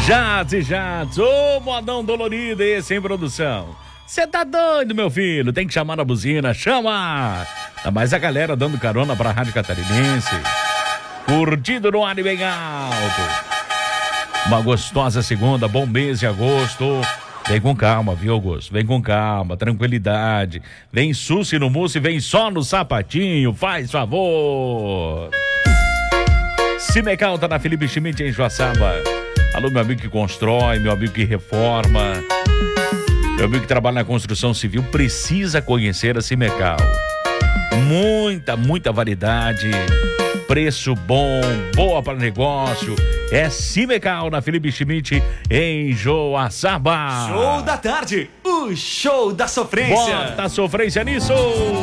Jades, ô modão dolorido esse em produção. Você tá doido, meu filho? Tem que chamar na buzina, chama! Tá mais a galera dando carona pra Rádio Catarinense. Curtido no ar e bem alto. Uma gostosa segunda, bom mês de agosto. Vem com calma, viu, Augusto? Vem com calma, tranquilidade. Vem suci no mousse, vem só no sapatinho, faz favor. Simecal tá na Felipe Schmidt em Joaçaba. Alô, meu amigo que constrói, meu amigo que reforma, meu amigo que trabalha na construção civil, precisa conhecer a Simecal. Muita variedade, preço bom, boa para negócio. É Simecal na Felipe Schmidt em Joaçaba. Show da tarde, o show da sofrência. Bota a sofrência nisso.